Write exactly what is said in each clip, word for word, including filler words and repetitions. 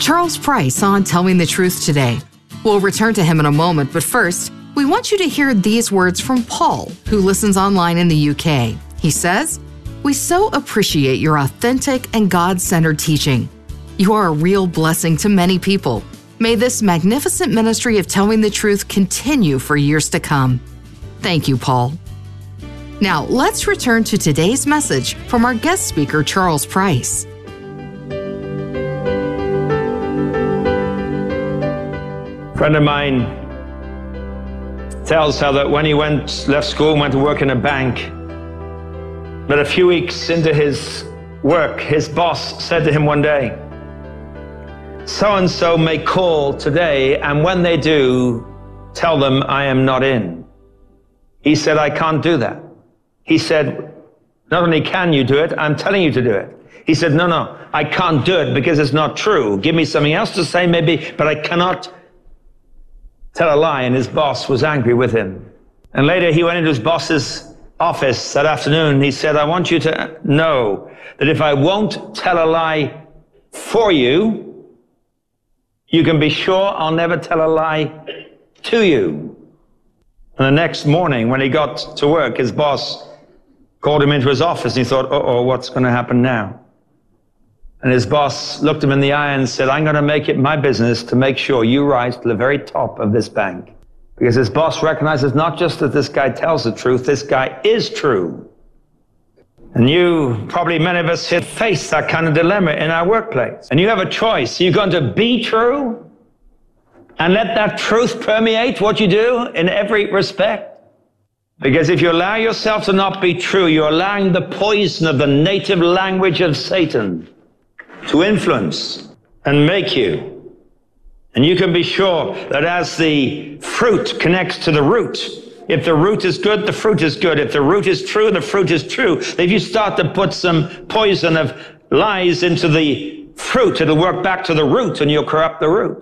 Charles Price on Telling the Truth today. We'll return to him in a moment, but first, we want you to hear these words from Paul, who listens online in the U K. He says, "We so appreciate your authentic and God-centered teaching. You are a real blessing to many people. May this magnificent ministry of telling the truth continue for years to come." Thank you, Paul. Now, let's return to today's message from our guest speaker, Charles Price. A friend of mine tells how that when he went, left school and went to work in a bank, that a few weeks into his work, his boss said to him one day, "So-and-so may call today, and when they do, tell them I am not in." He said, "I can't do that." He said, "Not only can you do it, I'm telling you to do it." He said, "No, no, I can't do it because it's not true. Give me something else to say maybe, but I cannot tell a lie." And his boss was angry with him. And later he went into his boss's office that afternoon, and he said, "I want you to know that if I won't tell a lie for you, you can be sure I'll never tell a lie to you." And the next morning when he got to work, his boss called him into his office, and he thought, uh-oh, what's going to happen now? And his boss looked him in the eye and said, "I'm going to make it my business to make sure you rise to the very top of this bank." Because his boss recognizes not just that this guy tells the truth, this guy is true. And you, probably many of us here, face that kind of dilemma in our workplace. And you have a choice. You're going to be true and let that truth permeate what you do in every respect. Because if you allow yourself to not be true, you're allowing the poison of the native language of Satan to influence and make you. And you can be sure that as the fruit connects to the root, if the root is good, the fruit is good. If the root is true, the fruit is true. If you start to put some poison of lies into the fruit, it'll work back to the root and you'll corrupt the root.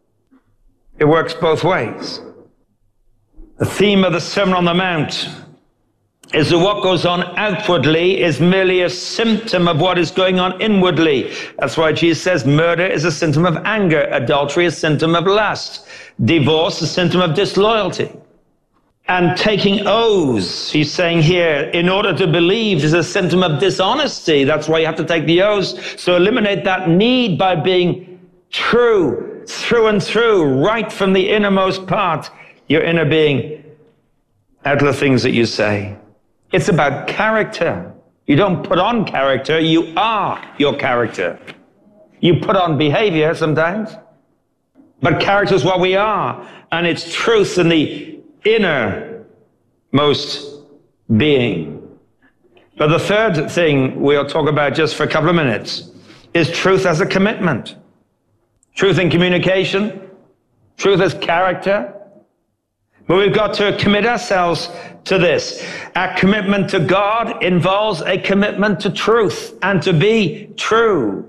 It works both ways. The theme of the Sermon on the Mount is that what goes on outwardly is merely a symptom of what is going on inwardly. That's why Jesus says murder is a symptom of anger, adultery is a symptom of lust, divorce is a symptom of disloyalty. And taking oaths, he's saying here, in order to believe is a symptom of dishonesty. That's why you have to take the oaths. So eliminate that need by being true, through and through, right from the innermost part, your inner being, out of the things that you say. It's about character. You don't put on character, you are your character. You put on behavior sometimes, but character is what we are, and it's truth in the innermost being. But the third thing we'll talk about just for a couple of minutes is truth as a commitment. Truth in communication, truth as character. But we've got to commit ourselves to this. Our commitment to God involves a commitment to truth and to be true.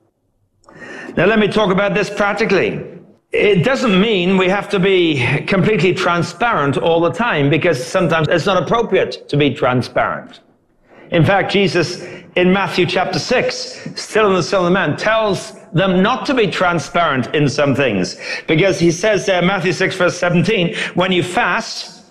Now let me talk about this practically. It doesn't mean we have to be completely transparent all the time, because sometimes it's not appropriate to be transparent. In fact, Jesus in Matthew chapter six, still in the Sermon on the Mount, tells them not to be transparent in some things, because he says there, Matthew six verse seventeen, when you fast,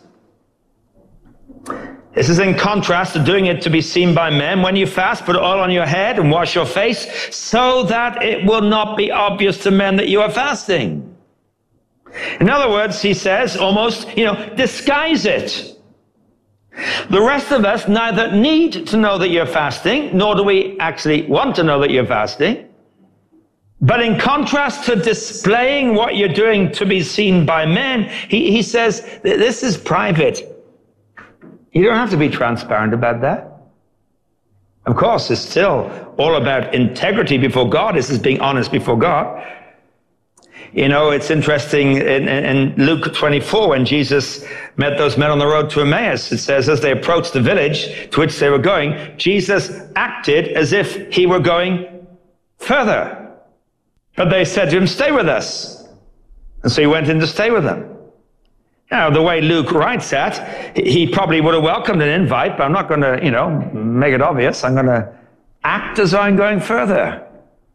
this is in contrast to doing it to be seen by men. When you fast, put oil on your head and wash your face, so that it will not be obvious to men that you are fasting. In other words, he says, almost, you know, disguise it. The rest of us neither need to know that you're fasting, nor do we actually want to know that you're fasting. But in contrast to displaying what you're doing to be seen by men, he, he says, this is private. You don't have to be transparent about that. Of course, it's still all about integrity before God. This is being honest before God. You know, it's interesting in, in Luke twenty-four, when Jesus met those men on the road to Emmaus, it says, as they approached the village to which they were going, Jesus acted as if he were going further. But they said to him, stay with us. And so he went in to stay with them. Now, the way Luke writes that, he probably would have welcomed an invite, but I'm not going to, you know, make it obvious. I'm going to act as though I'm going further.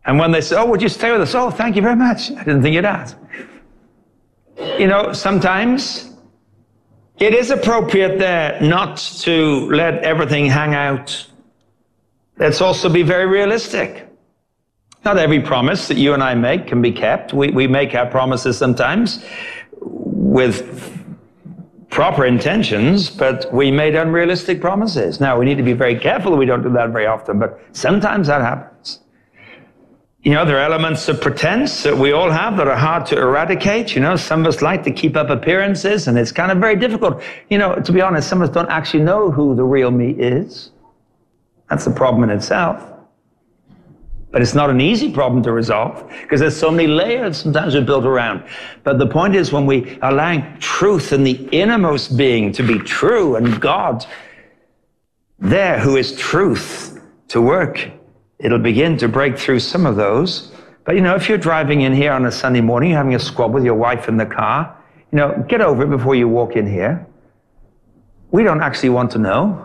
And when they say, oh, would you stay with us? Oh, thank you very much. I didn't think you'd ask. You know, sometimes it is appropriate there not to let everything hang out. Let's also be very realistic. Not every promise that you and I make can be kept. We, we make our promises sometimes with proper intentions, but we made unrealistic promises. Now, we need to be very careful that we don't do that very often, but sometimes that happens. You know, there are elements of pretense that we all have that are hard to eradicate. You know, some of us like to keep up appearances, and it's kind of very difficult. You know, to be honest, some of us don't actually know who the real me is. That's a problem in itself. But it's not an easy problem to resolve, because there's so many layers sometimes we're built around. But the point is, when we allow truth in the innermost being to be true, and God there, who is truth, to work, it'll begin to break through some of those. But, you know, if you're driving in here on a Sunday morning, you're having a squabble with your wife in the car, you know, get over it before you walk in here. We don't actually want to know.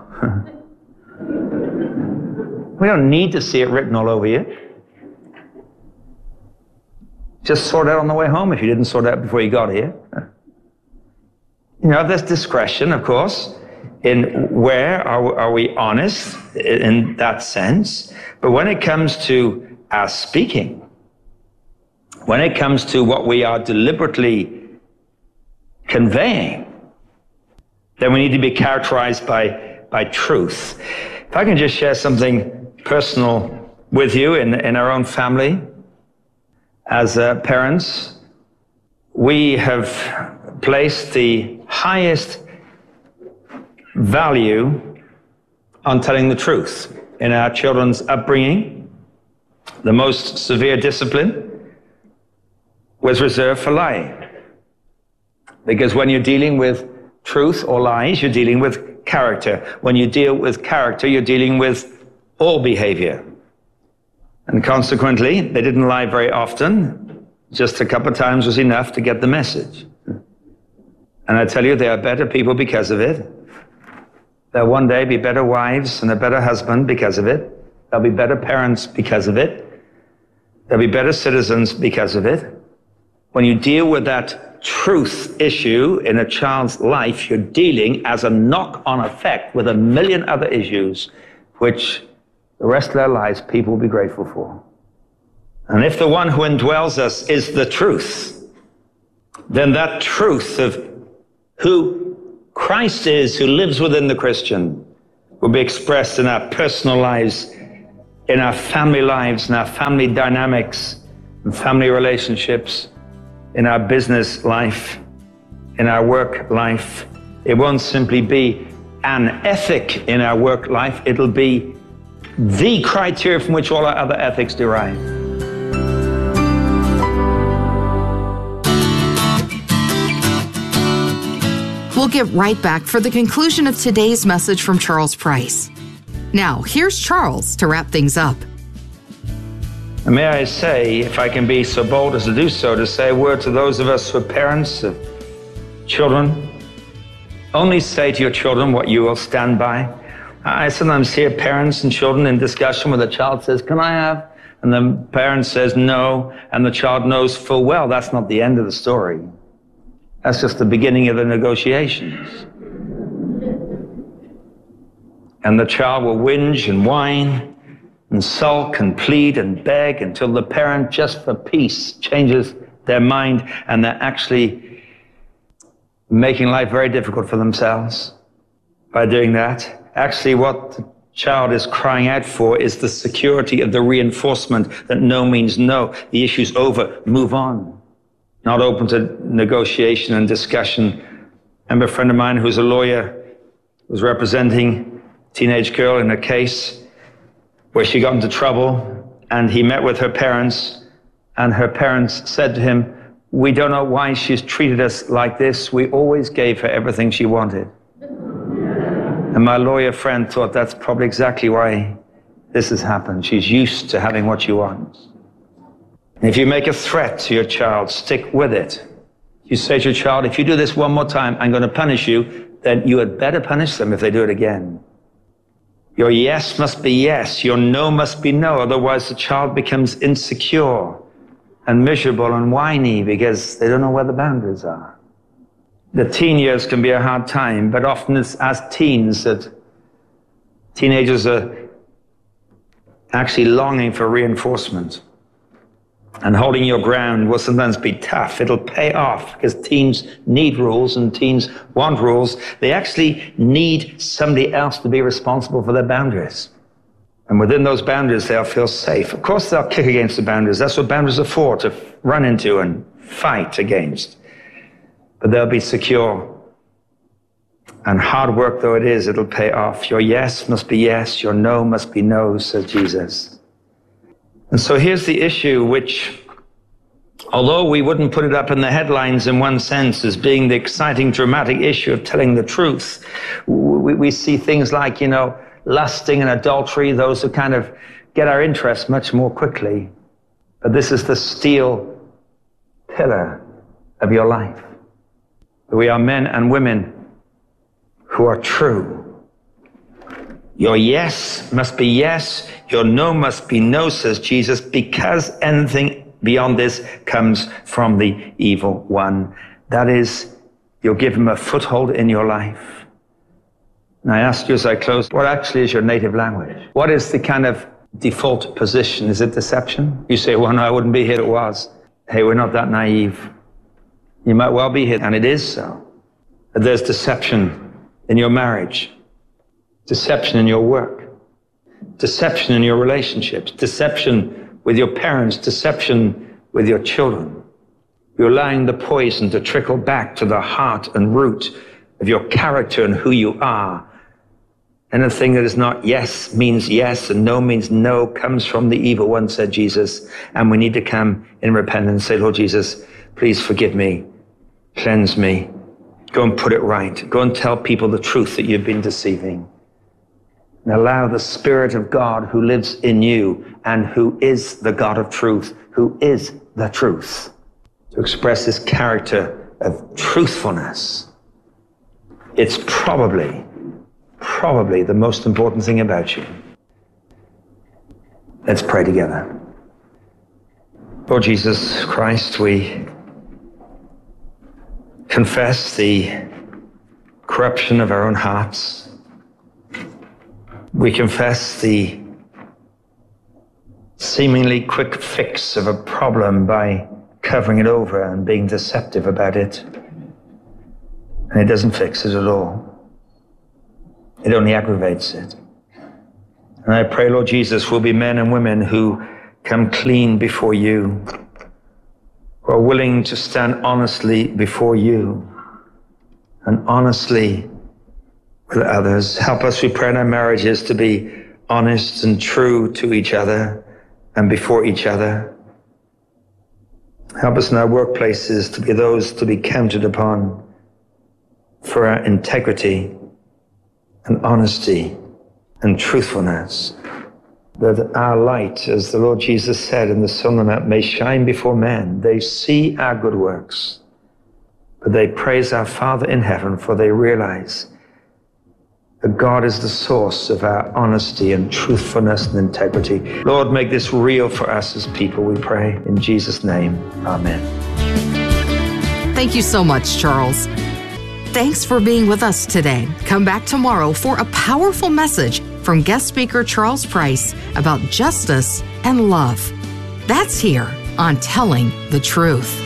We don't need to see it written all over you. Just sort out on the way home if you didn't sort out before you got here. You know, there's discretion, of course, in where are, are we honest in that sense. But when it comes to our speaking, when it comes to what we are deliberately conveying, then we need to be characterized by, by truth. If I can just share something personal with you in, in our own family. As uh, parents, we have placed the highest value on telling the truth. In our children's upbringing, the most severe discipline was reserved for lying. Because when you're dealing with truth or lies, you're dealing with character. When you deal with character, you're dealing with all behavior. And consequently, they didn't lie very often. Just a couple of times was enough to get the message. And I tell you, they are better people because of it. They'll one day be better wives and a better husband because of it. They'll be better parents because of it. They'll be better citizens because of it. When you deal with that truth issue in a child's life, you're dealing as a knock-on effect with a million other issues, which the rest of their lives people will be grateful for. And if the one who indwells us is the truth, then that truth of who Christ is, who lives within the Christian, will be expressed in our personal lives, in our family lives, in our family dynamics, in family relationships, in our business life, in our work life. It won't simply be an ethic in our work life, it'll be the criteria from which all our other ethics derive. We'll get right back for the conclusion of today's message from Charles Price. Now, here's Charles to wrap things up. And may I say, if I can be so bold as to do so, to say a word to those of us who are parents of children. Only say to your children what you will stand by. I sometimes hear parents and children in discussion where the child says, can I have? And the parent says no, and the child knows full well that's not the end of the story. That's just the beginning of the negotiations. And the child will whinge and whine and sulk and plead and beg until the parent, just for peace, changes their mind, and they're actually making life very difficult for themselves by doing that. Actually, what the child is crying out for is the security of the reinforcement that no means no. The issue's over, move on. Not open to negotiation and discussion. I remember a friend of mine who's a lawyer was representing a teenage girl in a case where she got into trouble, and he met with her parents, and her parents said to him, we don't know why she's treated us like this. We always gave her everything she wanted. And my lawyer friend thought that's probably exactly why this has happened. She's used to having what she wants. And if you make a threat to your child, stick with it. You say to your child, if you do this one more time, I'm going to punish you, then you had better punish them if they do it again. Your yes must be yes. Your no must be no. Otherwise, the child becomes insecure and miserable and whiny because they don't know where the boundaries are. The teen years can be a hard time, but often it's as teens that teenagers are actually longing for reinforcement. And holding your ground will sometimes be tough. It'll pay off because teens need rules and teens want rules. They actually need somebody else to be responsible for their boundaries. And within those boundaries, they'll feel safe. Of course, they'll kick against the boundaries. That's what boundaries are for, to run into and fight against. But they'll be secure. And hard work though it is, it'll pay off. Your yes must be yes. Your no must be no, says Jesus. And so here's the issue, which, although we wouldn't put it up in the headlines in one sense as being the exciting, dramatic issue of telling the truth, we, we see things like, you know, lusting and adultery, those who kind of get our interest much more quickly. But this is the steel pillar of your life. We are men and women who are true. Your yes must be yes, your no must be no, says Jesus, because anything beyond this comes from the evil one. That is, you'll give him a foothold in your life. And I ask you as I close, what actually is your native language? What is the kind of default position? Is it deception? You say, well, no, I wouldn't be here, it was. Hey, we're not that naive. You might well be here, and it is so. But there's deception in your marriage. Deception in your work, deception in your relationships, deception with your parents, deception with your children. You're allowing the poison to trickle back to the heart and root of your character and who you are. Anything that is not yes means yes and no means no comes from the evil one, said Jesus. And we need to come in repentance and say, Lord Jesus, please forgive me, cleanse me, go and put it right. Go and tell people the truth that you've been deceiving. And allow the Spirit of God who lives in you and who is the God of truth, who is the truth, to express his character of truthfulness. It's probably, probably the most important thing about you. Let's pray together. Lord Jesus Christ, we confess the corruption of our own hearts. We confess the seemingly quick fix of a problem by covering it over and being deceptive about it. And it doesn't fix it at all. It only aggravates it. And I pray, Lord Jesus, we'll be men and women who come clean before you, who are willing to stand honestly before you and honestly with others. Help us, we pray, in our marriages to be honest and true to each other and before each other. Help us in our workplaces to be those to be counted upon for our integrity and honesty and truthfulness, that our light, as the Lord Jesus said in the Sermon on the Mount, may shine before men. They see our good works, but they praise our Father in heaven, for they realize that God is the source of our honesty and truthfulness and integrity. Lord, make this real for us as people, we pray. In Jesus' name, amen. Thank you so much, Charles. Thanks for being with us today. Come back tomorrow for a powerful message from guest speaker Charles Price about justice and love. That's here on Telling the Truth.